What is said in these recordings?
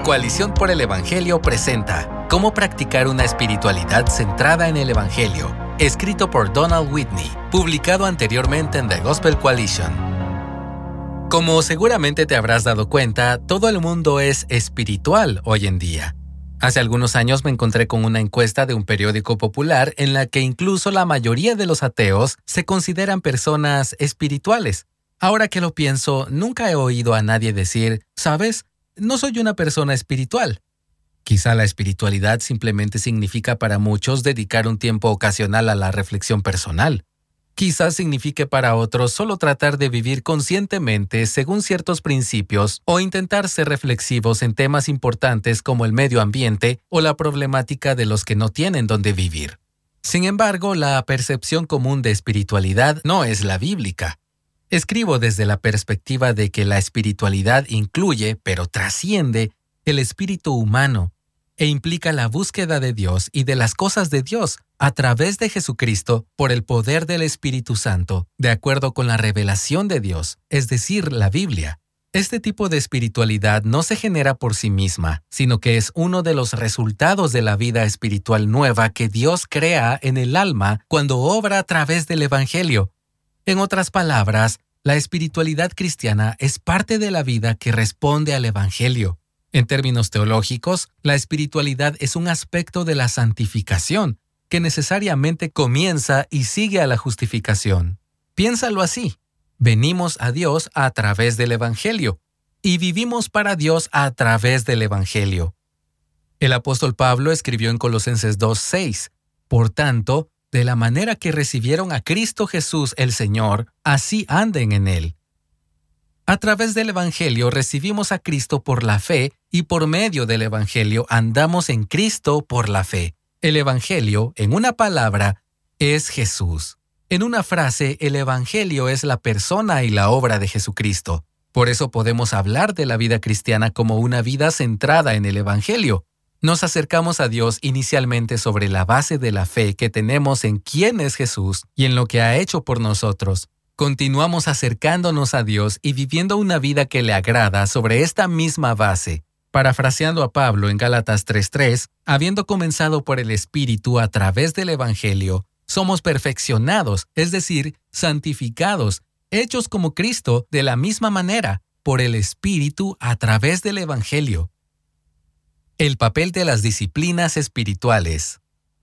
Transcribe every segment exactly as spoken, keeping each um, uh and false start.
Coalición por el Evangelio presenta Cómo practicar una espiritualidad centrada en el Evangelio, escrito por Donald Whitney, publicado anteriormente en The Gospel Coalition. Como seguramente te habrás dado cuenta, todo el mundo es espiritual hoy en día. Hace algunos años me encontré con una encuesta de un periódico popular en la que incluso la mayoría de los ateos se consideran personas espirituales. Ahora que lo pienso, nunca he oído a nadie decir, ¿sabes? No soy una persona espiritual. Quizá la espiritualidad simplemente significa para muchos dedicar un tiempo ocasional a la reflexión personal. Quizás signifique para otros solo tratar de vivir conscientemente según ciertos principios o intentar ser reflexivos en temas importantes como el medio ambiente o la problemática de los que no tienen dónde vivir. Sin embargo, la percepción común de espiritualidad no es la bíblica. Escribo desde la perspectiva de que la espiritualidad incluye, pero trasciende, el espíritu humano e implica la búsqueda de Dios y de las cosas de Dios a través de Jesucristo por el poder del Espíritu Santo, de acuerdo con la revelación de Dios, es decir, la Biblia. Este tipo de espiritualidad no se genera por sí misma, sino que es uno de los resultados de la vida espiritual nueva que Dios crea en el alma cuando obra a través del Evangelio. En otras palabras, la espiritualidad cristiana es parte de la vida que responde al Evangelio. En términos teológicos, la espiritualidad es un aspecto de la santificación, que necesariamente comienza y sigue a la justificación. Piénsalo así. Venimos a Dios a través del Evangelio, y vivimos para Dios a través del Evangelio. El apóstol Pablo escribió en Colosenses dos seis, por tanto, de la manera que recibieron a Cristo Jesús el Señor, así anden en Él. A través del Evangelio recibimos a Cristo por la fe y por medio del Evangelio andamos en Cristo por la fe. El Evangelio, en una palabra, es Jesús. En una frase, el Evangelio es la persona y la obra de Jesucristo. Por eso podemos hablar de la vida cristiana como una vida centrada en el Evangelio. Nos acercamos a Dios inicialmente sobre la base de la fe que tenemos en quién es Jesús y en lo que ha hecho por nosotros. Continuamos acercándonos a Dios y viviendo una vida que le agrada sobre esta misma base. Parafraseando a Pablo en Gálatas tres tres, habiendo comenzado por el Espíritu a través del Evangelio, somos perfeccionados, es decir, santificados, hechos como Cristo de la misma manera, por el Espíritu a través del Evangelio. El papel de las disciplinas espirituales.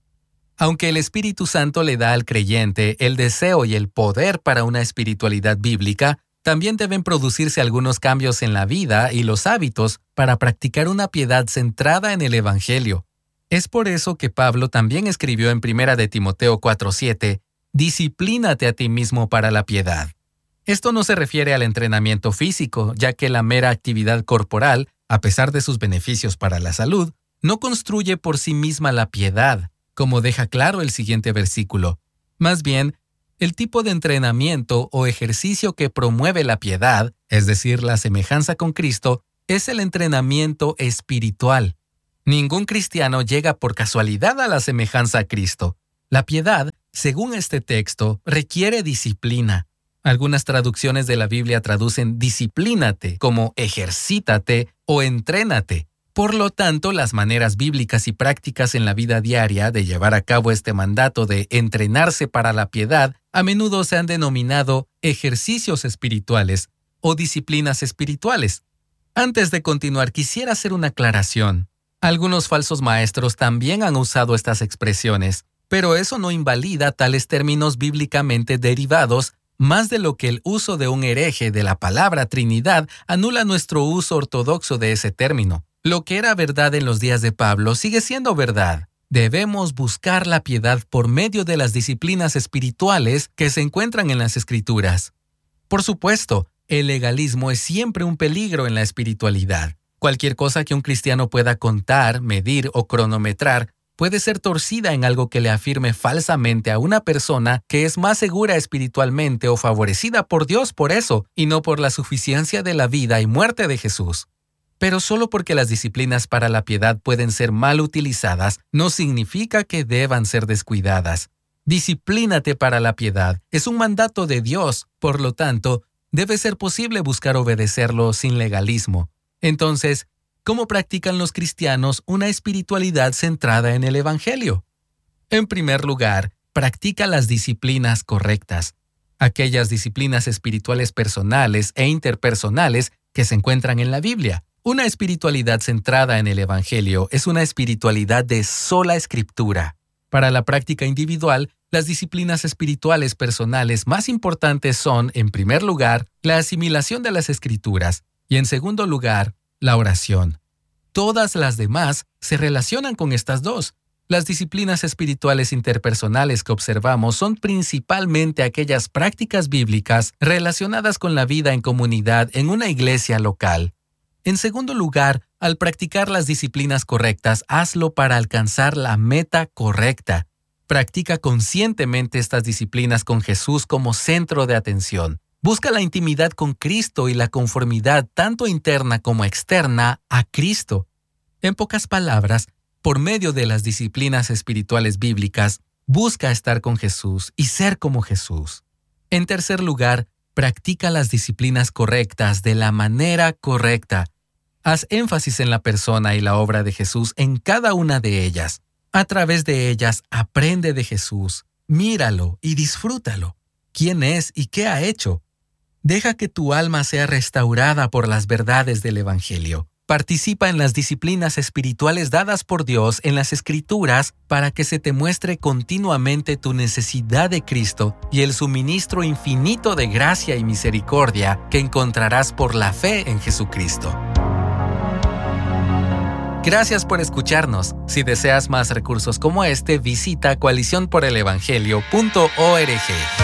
Aunque el Espíritu Santo le da al creyente el deseo y el poder para una espiritualidad bíblica, también deben producirse algunos cambios en la vida y los hábitos para practicar una piedad centrada en el Evangelio. Es por eso que Pablo también escribió en primera de Timoteo cuatro siete, «Disciplínate a ti mismo para la piedad». Esto no se refiere al entrenamiento físico, ya que la mera actividad corporal, a pesar de sus beneficios para la salud, no construye por sí misma la piedad, como deja claro el siguiente versículo. Más bien, el tipo de entrenamiento o ejercicio que promueve la piedad, es decir, la semejanza con Cristo, es el entrenamiento espiritual. Ningún cristiano llega por casualidad a la semejanza a Cristo. La piedad, según este texto, requiere disciplina. Algunas traducciones de la Biblia traducen disciplínate como ejercítate o entrénate. Por lo tanto, las maneras bíblicas y prácticas en la vida diaria de llevar a cabo este mandato de entrenarse para la piedad a menudo se han denominado ejercicios espirituales o disciplinas espirituales. Antes de continuar, quisiera hacer una aclaración. Algunos falsos maestros también han usado estas expresiones, pero eso no invalida tales términos bíblicamente derivados, más de lo que el uso de un hereje de la palabra Trinidad anula nuestro uso ortodoxo de ese término. Lo que era verdad en los días de Pablo sigue siendo verdad. Debemos buscar la piedad por medio de las disciplinas espirituales que se encuentran en las Escrituras. Por supuesto, el legalismo es siempre un peligro en la espiritualidad. Cualquier cosa que un cristiano pueda contar, medir o cronometrar puede ser torcida en algo que le afirme falsamente a una persona que es más segura espiritualmente o favorecida por Dios por eso, y no por la suficiencia de la vida y muerte de Jesús. Pero solo porque las disciplinas para la piedad pueden ser mal utilizadas, no significa que deban ser descuidadas. Disciplínate para la piedad es un mandato de Dios, por lo tanto, debe ser posible buscar obedecerlo sin legalismo. Entonces, ¿Cómo practican los cristianos una espiritualidad centrada en el Evangelio? En primer lugar, practica las disciplinas correctas, aquellas disciplinas espirituales personales e interpersonales que se encuentran en la Biblia. Una espiritualidad centrada en el Evangelio es una espiritualidad de sola escritura. Para la práctica individual, las disciplinas espirituales personales más importantes son, en primer lugar, la asimilación de las Escrituras y, en segundo lugar, la oración. Todas las demás se relacionan con estas dos. Las disciplinas espirituales interpersonales que observamos son principalmente aquellas prácticas bíblicas relacionadas con la vida en comunidad en una iglesia local. En segundo lugar, al practicar las disciplinas correctas, hazlo para alcanzar la meta correcta. Practica conscientemente estas disciplinas con Jesús como centro de atención. Busca la intimidad con Cristo y la conformidad tanto interna como externa a Cristo. En pocas palabras, por medio de las disciplinas espirituales bíblicas, busca estar con Jesús y ser como Jesús. En tercer lugar, practica las disciplinas correctas de la manera correcta. Haz énfasis en la persona y la obra de Jesús en cada una de ellas. A través de ellas, aprende de Jesús, míralo y disfrútalo. ¿Quién es y qué ha hecho? Deja que tu alma sea restaurada por las verdades del Evangelio. Participa en las disciplinas espirituales dadas por Dios en las Escrituras para que se te muestre continuamente tu necesidad de Cristo y el suministro infinito de gracia y misericordia que encontrarás por la fe en Jesucristo. Gracias por escucharnos. Si deseas más recursos como este, visita coalición por el evangelio punto org.